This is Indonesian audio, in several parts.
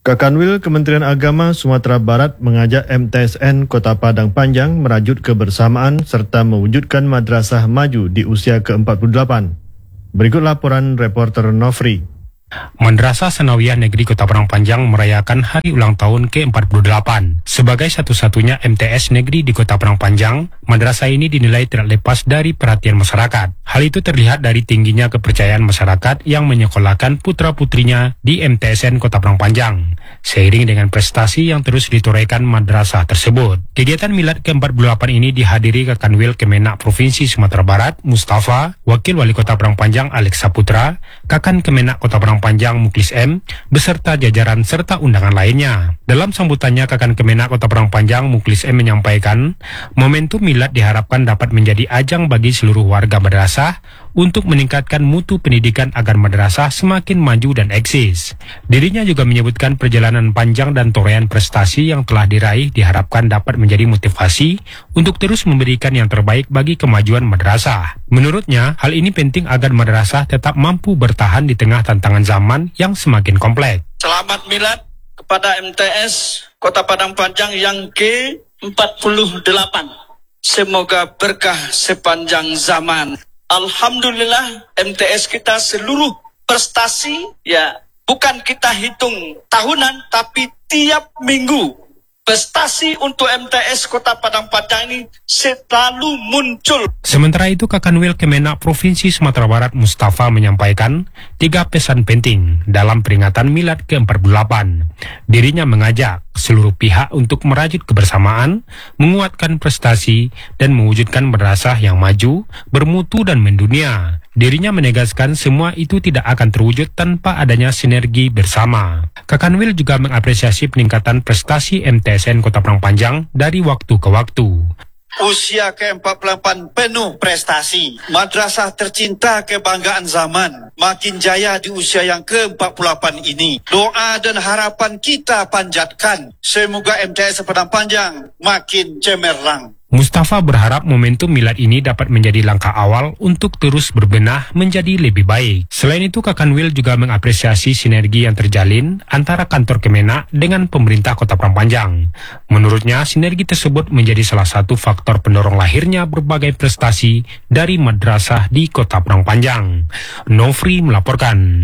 Kakanwil Kementerian Agama Sumatera Barat mengajak MTSN Kota Padang Panjang merajut kebersamaan serta mewujudkan madrasah maju di usia ke-48. Berikut laporan reporter Nofri. Madrasah Sanawiyah Negeri Kota Padang Panjang merayakan hari ulang tahun ke-48. Sebagai satu-satunya MTS negeri di Kota Padang Panjang, madrasah ini dinilai tidak lepas dari perhatian masyarakat. Hal itu terlihat dari tingginya kepercayaan masyarakat yang menyekolahkan putra-putrinya di MTSN Kota Padang Panjang, seiring dengan prestasi yang terus ditorehkan madrasah tersebut. Kegiatan milad ke-48 ini dihadiri Kakanwil Kemenak Provinsi Sumatera Barat, Mustafa, Wakil Wali Kota Padang Panjang Alex Saputra, Kakan Kemenak Kota Padang Panjang Muklis M, beserta jajaran serta undangan lainnya. Dalam sambutannya, Kakan Kemenak Kota Padang Panjang Muklis M menyampaikan, momentum milad diharapkan dapat menjadi ajang bagi seluruh warga madrasah untuk meningkatkan mutu pendidikan agar madrasah semakin maju dan eksis. Dirinya juga menyebutkan perjalanan panjang dan torehan prestasi yang telah diraih diharapkan dapat menjadi motivasi untuk terus memberikan yang terbaik bagi kemajuan madrasah. Menurutnya, hal ini penting agar madrasah tetap mampu bertahan di tengah tantangan zaman yang semakin kompleks. Selamat milad kepada MTS Kota Padang Panjang yang ke-48. Semoga berkah sepanjang zaman. Alhamdulillah MTS kita seluruh prestasi bukan kita hitung tahunan tapi tiap minggu. Prestasi untuk MTS Kota Padang Panjang ini selalu muncul. Sementara itu, Kakanwil Kemenak Provinsi Sumatera Barat Mustafa menyampaikan 3 pesan penting dalam peringatan milad ke-48. Dirinya mengajak seluruh pihak untuk merajut kebersamaan, menguatkan prestasi, dan mewujudkan madrasah yang maju, bermutu dan mendunia. Dirinya menegaskan semua itu tidak akan terwujud tanpa adanya sinergi bersama. Kakanwil juga mengapresiasi peningkatan prestasi MTSN Kota Padang Panjang dari waktu ke waktu. Usia ke-48 penuh prestasi. Madrasah tercinta kebanggaan zaman. Makin jaya di usia yang ke-48 ini. Doa dan harapan kita panjatkan. Semoga MTS Padang Panjang makin cemerlang. Mustafa berharap momentum milad ini dapat menjadi langkah awal untuk terus berbenah menjadi lebih baik. Selain itu, Kakanwil juga mengapresiasi sinergi yang terjalin antara kantor Kemenak dengan pemerintah Kota Padang Panjang. Menurutnya, sinergi tersebut menjadi salah satu faktor pendorong lahirnya berbagai prestasi dari madrasah di Kota Padang Panjang. Nofri melaporkan.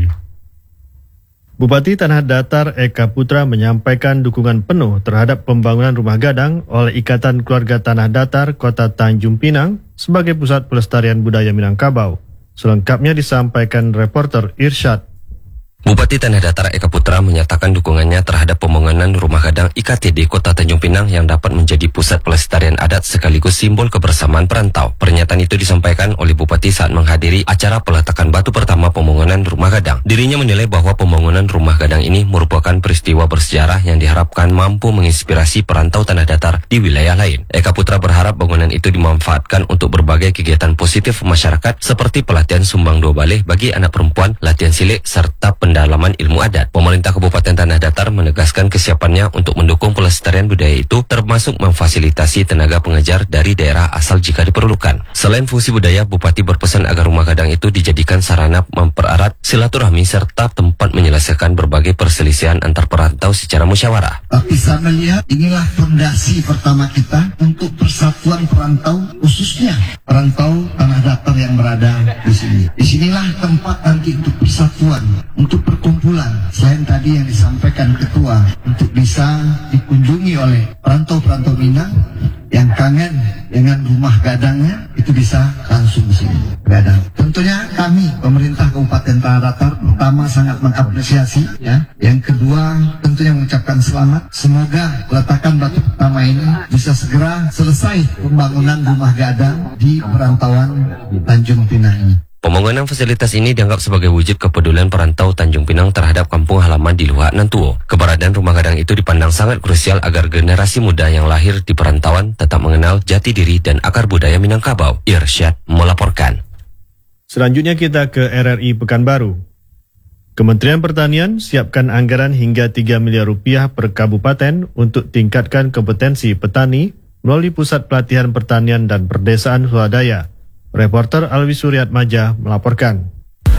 Bupati Tanah Datar Eka Putra menyampaikan dukungan penuh terhadap pembangunan rumah gadang oleh Ikatan Keluarga Tanah Datar Kota Tanjung Pinang sebagai pusat pelestarian budaya Minangkabau. Selengkapnya disampaikan reporter Irsyad. Bupati Tanah Datar Eka Putra menyatakan dukungannya terhadap pembangunan rumah gadang IKTD Kota Tanjung Pinang yang dapat menjadi pusat pelestarian adat sekaligus simbol kebersamaan perantau. Pernyataan itu disampaikan oleh Bupati saat menghadiri acara peletakan batu pertama pembangunan rumah gadang. Dirinya menilai bahwa pembangunan rumah gadang ini merupakan peristiwa bersejarah yang diharapkan mampu menginspirasi perantau Tanah Datar di wilayah lain. Eka Putra berharap bangunan itu dimanfaatkan untuk berbagai kegiatan positif masyarakat seperti pelatihan sumbang 2 baleh bagi anak perempuan, latihan silik, serta pendalaman ilmu adat. Pemerintah Kabupaten Tanah Datar menegaskan kesiapannya untuk mendukung pelestarian budaya itu, termasuk memfasilitasi tenaga pengajar dari daerah asal jika diperlukan. Selain fungsi budaya, Bupati berpesan agar rumah gadang itu dijadikan sarana mempererat silaturahmi serta tempat menyelesaikan berbagai perselisihan antar perantau secara musyawarah. Tapi saya melihat inilah fondasi pertama kita untuk persatuan perantau, khususnya perantau Tanah Datar yang berada di sini. Disinilah tempat nanti untuk persatuan, untuk perkumpulan. Selain tadi yang disampaikan Ketua, untuk bisa dikunjungi oleh perantau-perantau Minang yang kangen dengan rumah gadangnya, itu bisa langsung di sini gadang. Tentunya kami pemerintah Kabupaten Tanah Datar pertama sangat mengapresiasi, Yang kedua tentunya mengucapkan selamat. Semoga peletakan batu pertama ini bisa segera selesai pembangunan rumah gadang di perantauan Tanjung Pinang ini. Pembangunan fasilitas ini dianggap sebagai wujud kepedulian perantau Tanjung Pinang terhadap kampung halaman di Luhak Nantuo. Keberadaan rumah gadang itu dipandang sangat krusial agar generasi muda yang lahir di perantauan tetap mengenal jati diri dan akar budaya Minangkabau. Irsyad melaporkan. Selanjutnya kita ke RRI Pekanbaru. Kementerian Pertanian siapkan anggaran hingga 3 miliar rupiah per kabupaten untuk tingkatkan kompetensi petani melalui Pusat Pelatihan Pertanian dan Perdesaan Swadaya. Reporter Alwi Suryatmaja melaporkan.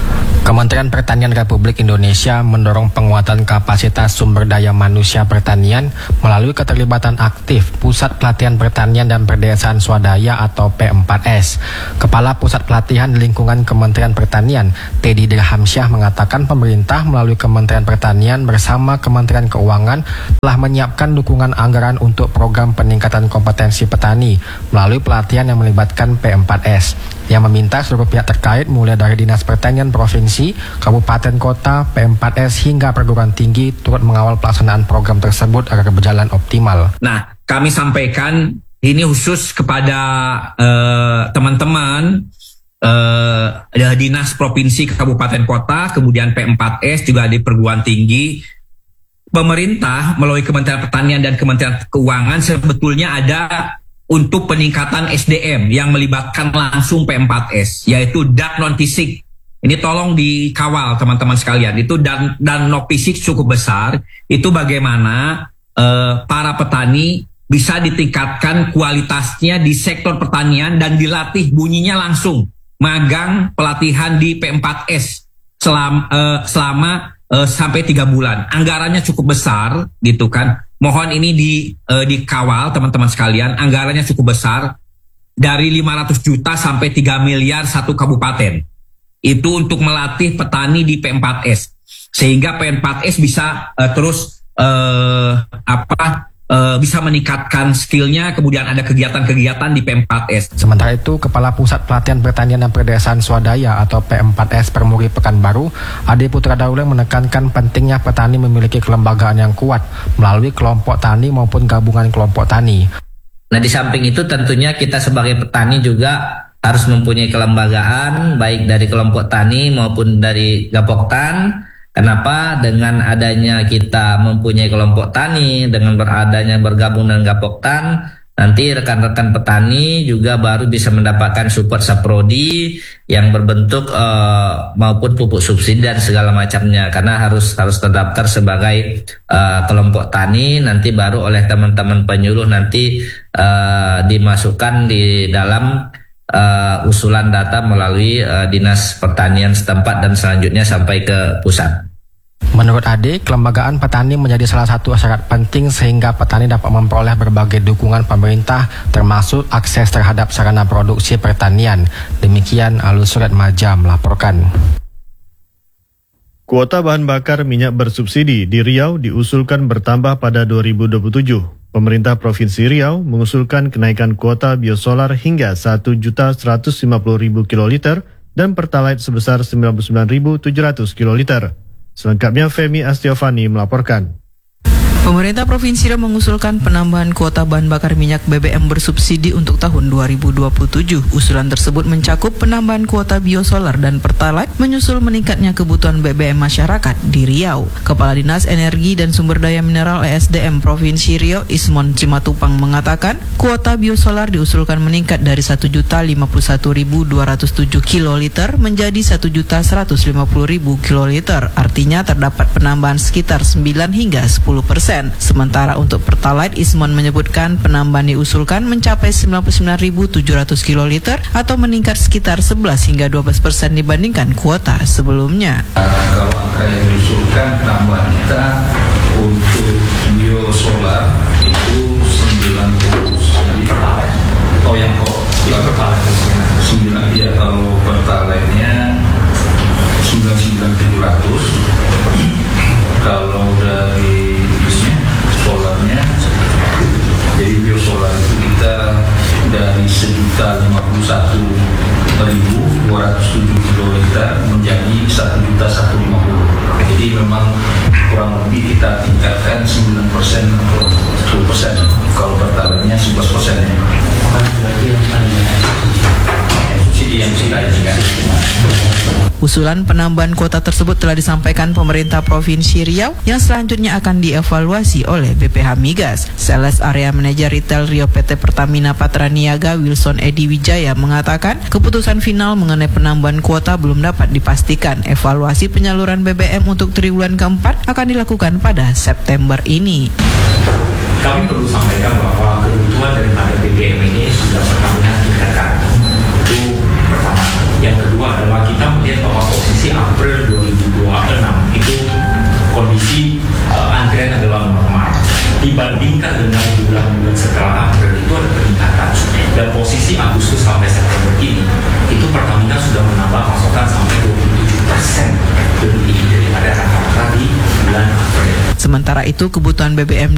Kementerian Pertanian Republik Indonesia mendorong penguatan kapasitas sumber daya manusia pertanian melalui keterlibatan aktif Pusat Pelatihan Pertanian dan Perdesaan Swadaya atau P4S. Kepala Pusat Pelatihan di lingkungan Kementerian Pertanian, Teddy Dirhamsyah mengatakan pemerintah melalui Kementerian Pertanian bersama Kementerian Keuangan telah menyiapkan dukungan anggaran untuk program peningkatan kompetensi petani melalui pelatihan yang melibatkan P4S. Yang meminta seluruh pihak terkait mulai dari Dinas Pertanian Provinsi, Kabupaten Kota, P4S hingga perguruan tinggi turut mengawal pelaksanaan program tersebut agar berjalan optimal. Nah, kami sampaikan ini khusus kepada teman-teman Dinas Provinsi, Kabupaten Kota, kemudian P4S juga di perguruan tinggi. Pemerintah melalui Kementerian Pertanian dan Kementerian Keuangan sebetulnya ada untuk peningkatan SDM yang melibatkan langsung P4S, yaitu dan non-fisik. Ini tolong dikawal teman-teman sekalian. Itu dan non-fisik cukup besar. Itu bagaimana para petani bisa ditingkatkan kualitasnya di sektor pertanian dan dilatih bunyinya langsung. Magang pelatihan di P4S selama sampai 3 bulan. Anggarannya cukup besar gitu kan. Mohon ini dikawal teman-teman sekalian. Anggarannya cukup besar, dari 500 juta sampai 3 miliar satu kabupaten. Itu untuk melatih petani di P4S. Sehingga P4S bisa terus bisa meningkatkan skillnya, kemudian ada kegiatan-kegiatan di P4S. Sementara itu, Kepala Pusat Pelatihan Pertanian dan Perdesaan Swadaya atau P4S Permuri Pekanbaru, Ade Putra Dauleng menekankan pentingnya petani memiliki kelembagaan yang kuat melalui kelompok tani maupun gabungan kelompok tani. Nah, di samping itu tentunya kita sebagai petani juga harus mempunyai kelembagaan baik dari kelompok tani maupun dari Gapoktan. Kenapa? Dengan adanya kita mempunyai kelompok tani, dengan bergabung dengan Gapoktan, nanti rekan-rekan petani juga baru bisa mendapatkan support saprodi yang berbentuk maupun pupuk subsidi dan segala macamnya. Karena harus terdaftar sebagai kelompok tani, nanti baru oleh teman-teman penyuluh nanti dimasukkan di dalam usulan data melalui Dinas Pertanian setempat dan selanjutnya sampai ke pusat. Menurut Ade, kelembagaan petani menjadi salah satu syarat penting sehingga petani dapat memperoleh berbagai dukungan pemerintah termasuk akses terhadap sarana produksi pertanian. Demikian Alus Surat Maja melaporkan. Kuota bahan bakar minyak bersubsidi di Riau diusulkan bertambah pada 2027. Pemerintah Provinsi Riau mengusulkan kenaikan kuota biosolar hingga 1.150.000 kiloliter dan Pertalite sebesar 99.700 kiloliter. Selengkapnya Femi Astiovani melaporkan. Pemerintah Provinsi Riau mengusulkan penambahan kuota bahan bakar minyak BBM bersubsidi untuk tahun 2027. Usulan tersebut mencakup penambahan kuota biosolar dan Pertalite menyusul meningkatnya kebutuhan BBM masyarakat di Riau. Kepala Dinas Energi dan Sumber Daya Mineral ESDM Provinsi Riau, Ismon Cimatupang mengatakan, kuota biosolar diusulkan meningkat dari 1.051.207 kiloliter menjadi 1.150.000 kiloliter. Artinya terdapat penambahan sekitar 9 hingga 10%. Sementara untuk Pertalite, Ismon menyebutkan penambahan diusulkan mencapai 99.700 kiloliter atau meningkat sekitar 11 hingga 12% dibandingkan kuota sebelumnya. Kalau angka yang diusulkan penambahan kita untuk biosolar itu 90 atau yang Pertalite 9 ya, kalau Pertalite-nya 99.700. Kalau dari solarnya, jadi biosolar itu kita dari 1.051.207 kiloliter menjadi 1.150. Jadi memang kurang lebih kita tingkatkan 9% atau 10%. Kalau Pertalite-nya 11%. Subsidi yang kita inginkan. Usulan penambahan kuota tersebut telah disampaikan pemerintah Provinsi Riau yang selanjutnya akan dievaluasi oleh BPH Migas. Sales Area Manager Retail Riau PT Pertamina Patraniaga Wilson Edi Wijaya mengatakan keputusan final mengenai penambahan kuota belum dapat dipastikan. Evaluasi penyaluran BBM untuk triwulan keempat akan dilakukan pada September ini. Kami perlu sampaikan bahwa kebutuhan daripada BBM ini sudah Pertamina tingkatkan. Itu pertama. Yang kedua adalah kita melihat bahwa posisi posisi April 2026 itu kondisi antrian adalah normal. Dibandingkan dengan bulan-bulan setelah April itu ada peningkatan. Dan posisi Agustus sampai September ini, itu Pertamina sudah menambah pasokan sampai 27% lebih tinggi daripada rata-rata di bulan April. Sementara itu, kebutuhan BBM